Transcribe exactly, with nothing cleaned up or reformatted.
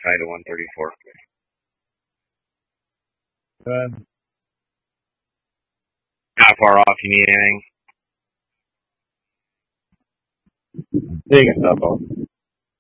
high to one thirty-four. Good. Not far off. You need anything? Big stuff.